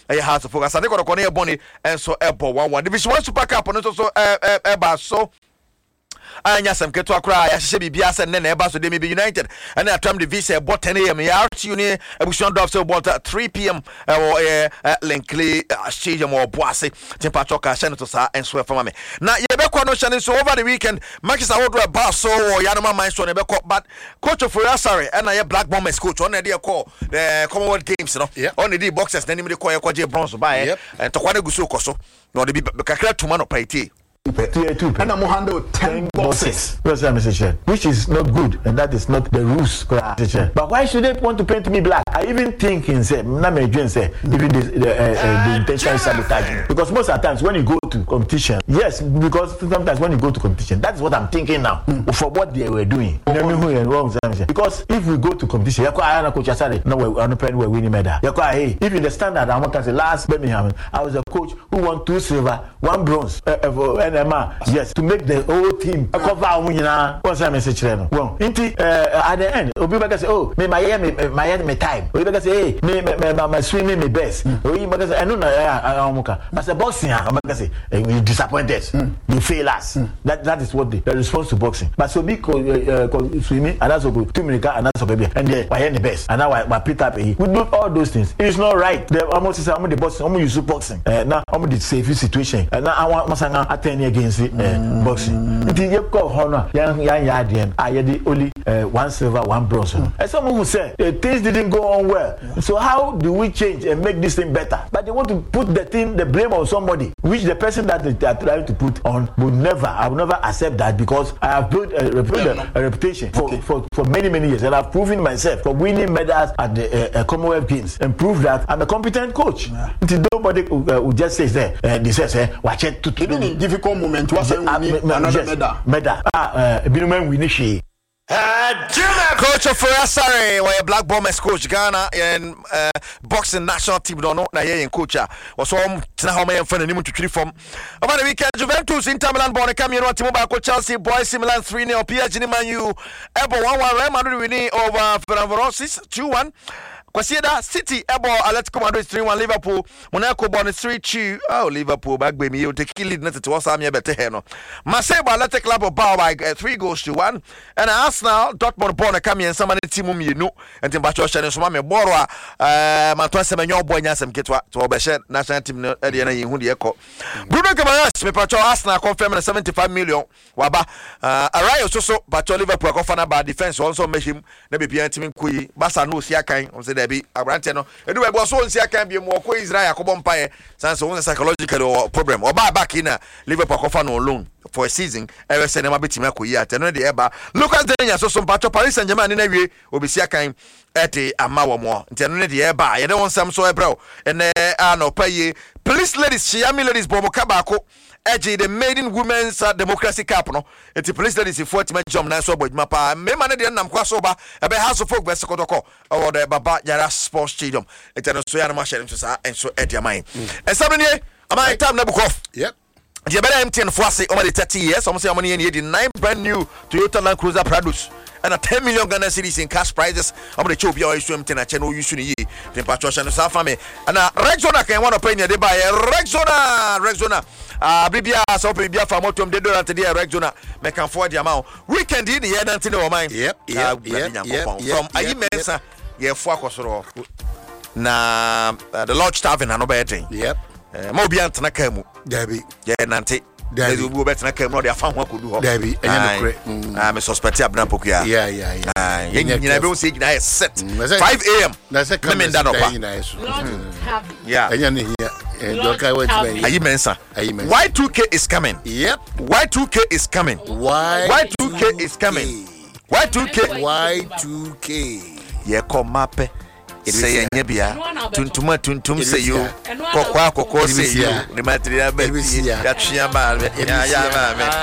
House of Focus. I think on the Bonnie and so Apple 1-1. Division 1 Super Cup and also so anya some keto akra ya hye bibia se ne na eba so de me United and at time the visa about 10 am ya uni ebusion drop so about 3 pm Linkley stadium or Boase temperature ka hye no to sa enso e fama me na ye be kwa no hye so over the weekend matches award about so ya no man so ne be but coach of Asare and na Black Bombers coach on dey call the Commonwealth Games no on the boxers na nim dey call e kwaje bronze by and to kwane guso koso no dey be kakra tuma no paiti and I'm handle 10 boxes. Which is not good, and that is not the rules. But why should they want to paint me black? I even think in say, even the intention is sabotaging. Because most of the times when you go to competition, yes, because sometimes when you go to competition, that's what I'm thinking now. For what they were doing. Because if we go to competition, we're winning medal. If in the standard, I'm going to say last Birmingham, I was a coach who won 2 silver, 1 bronze. Yes, to make the whole team cover what's that message then? Well, at the end, Obi say, oh, my time. Obi say, hey, my swimming my best. Obi say, I know as a boxing, say, you disappoint us, you fail us. That is what the response to boxing. But so big swimming, and that's what 2 minutes, and that's what baby, and then I the best, and now I pick up. We do all those things. It's not right. They almost say, I'm the boxing, I'm use boxing. Now I'm the safe situation, and now I want my attend against boxing. It is your honor, young I had the only 1 silver, 1 bronze. And someone who said things didn't go on well. So how do we change and make this thing better? But they want to put the blame on somebody, which the person that they are trying to put on I will never accept that, because I have built a reputation for many years, and I've proven myself for winning medals at the Commonwealth Games and prove that I'm a competent coach. Nobody who just says they say watch it to difficult moment was another medal. Binuman winishi. Coach of Asare, where Black Bombers coach Ghana and boxing national team don't know na ye coach was home to how many friend and to treat from over the weekend. Juventus Inter Milan born come here to move Chelsea boys Milan 3-0 PSG Man U Ebo 1-1 Real Madrid winning over Fenerbahce 2-1. Kwasieda City ebo Atletico Madrid 3-1 Liverpool Monaco born 3-2 Liverpool back baby you take lead net to wasa me bete he no Marseille Athletic Club of Bao by 3-1 and Arsenal Dortmund born come here somebody team mienu enti bacho hye so ma me boro manto semenyo bo nyasem ketwa to obehye national team no e de na yehu de ekọ Bruno Guimaraes me bacho Arsenal confirm 75 million waba Arayo so bacho Liverpool confirm na bad defense also mehim na bibia team koyi Barca no si akan on say be abrante no edu we bo so nsi akan bi mu ko Israel akobo mpae sans so psychological problem oba back in Liverpool kofa no loan for a season ever say na betima koyi ateno de eba Lucas Digne so mpacho Paris Saint-Germain na wie obisi akan ete amawo mo nteno de eba ye de won sam so ebro ene no paye police ladies Chiami ladies bomo kabako eji the maiden women's democracy cup no eti police ladies 40 man jump na so bodima pa me man de nam kwaso ba ebe house of folk be sekotoko o de baba Yara sports stadium eti no so ya na ma share so sa enso edi aman esam ne aman time na bukof the better MTN for say over the 30 years almost say money the 9 brand new Toyota Land Cruiser Prados and a 10 million Ghana cedis in cash prizes. I'm the chop your issue MTN channel you should ye temperature channel sa family and Rexona can one opinion they buy Rexona bibia so bibia for motom de dollar today Rexona make am forward the amount weekend in the year nothing in our mind from Ayimensa ye fo akosoro na the Lodge Tavern and no better mo bi antena kamu Debbie nante Debbie we better na kamu no dey afa ho akodu ho Debbie enye me suspect abnapoku ya nyina be o say nyina set 5 am na say come that up enye ne here doka wait Ayimensa Y2K is coming Y2K is coming Y2K is coming Y2K ye come mape say nyebia tuntum say you kokwa say you the material be ya twa ba ya